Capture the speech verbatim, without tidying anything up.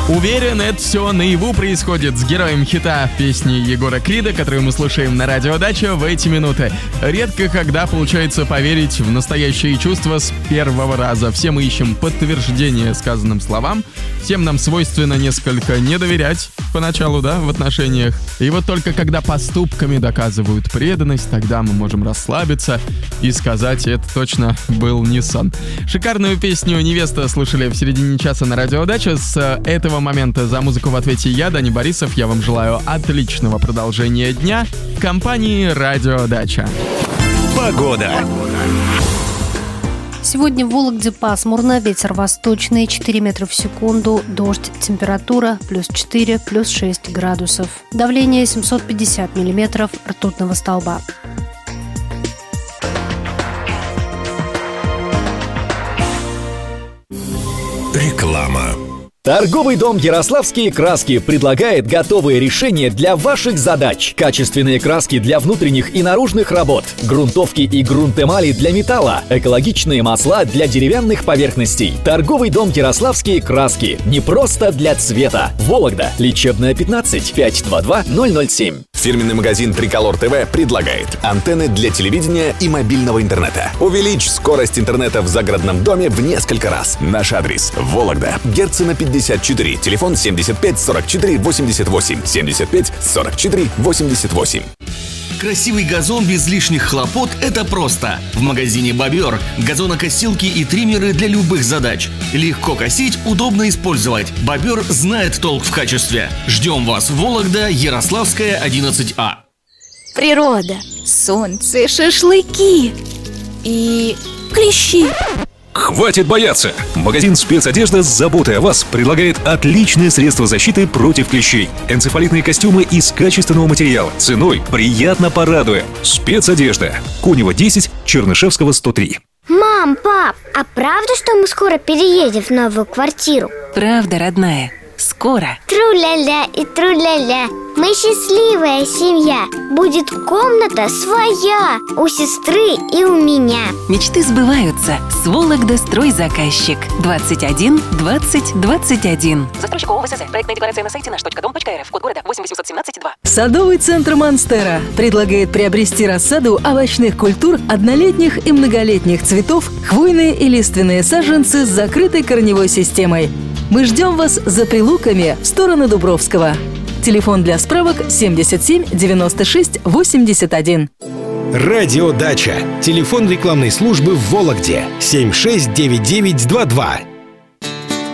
Уверен, это все наяву происходит с героем хита песни Егора Крида, которую мы слушаем на радио Дача в эти минуты. Редко когда получается поверить в настоящие чувства с первого раза. Все мы ищем подтверждение сказанным словам. Всем нам свойственно несколько не доверять поначалу, да, в отношениях. И вот только когда поступками доказывают преданность, тогда мы можем расслабиться и сказать, это точно был не сон. Шикарную песню «Невеста» слушали в середине часа на радио Дача. С этого момента за музыку в ответе я, Даня Борисов. Я вам желаю отличного продолжения дня в компании радио Дача. Погода. Сегодня в Вологде пасмурно, ветер восточный, четыре метра в секунду, дождь, температура плюс четыре, плюс шесть градусов. Давление семьсот пятьдесят миллиметров ртутного столба. Реклама. Торговый дом «Ярославские краски» предлагает готовые решения для ваших задач. Качественные краски для внутренних и наружных работ, грунтовки и грунт-эмали для металла, экологичные масла для деревянных поверхностей. Торговый дом «Ярославские краски». Не просто для цвета. Вологда. Лечебная, пятнадцать, пятьсот двадцать два ноль ноль семь. Фирменный магазин Триколор ТВ предлагает антенны для телевидения и мобильного интернета. Увеличь скорость интернета в загородном доме в несколько раз. Наш адрес: Вологда, Герцена пятьдесят четыре, телефон семьдесят пять сорок четыре восемьдесят восемь, семьдесят пять сорок четыре восемьдесят восемь. Красивый газон без лишних хлопот – это просто. В магазине «Бобер» газонокосилки и триммеры для любых задач. Легко косить, удобно использовать. «Бобер» знает толк в качестве. Ждем вас в Вологда, Ярославская, одиннадцать А. Природа, солнце, шашлыки и клещи. Хватит бояться! Магазин «Спецодежда» с заботой о вас предлагает отличные средства защиты против клещей. Энцефалитные костюмы из качественного материала. Ценой приятно порадуем. «Спецодежда». Кунева, десять, Чернышевского, сто три. Мам, пап, а правда, что мы скоро переедем в новую квартиру? Правда, родная. Скоро. Тру-ля-ля и тру-ля-ля. Мы счастливая семья. Будет комната своя у сестры и у меня. Мечты сбываются. С Вологда стройзаказчик. двадцать один двадцать двадцать один. Застройщик ООО ВСЗ. Проектная декларация на сайте наш точка дом точка рф. Код города восемь восемьсот семнадцать два. Садовый центр «Монстера» предлагает приобрести рассаду овощных культур, однолетних и многолетних цветов, хвойные и лиственные саженцы с закрытой корневой системой. Мы ждем вас за Прилуками в сторону Дубровского. Телефон для справок семьдесят семь девяносто шесть восемьдесят один. Радио Дача. Телефон рекламной службы в Вологде семь шесть девять девять два два.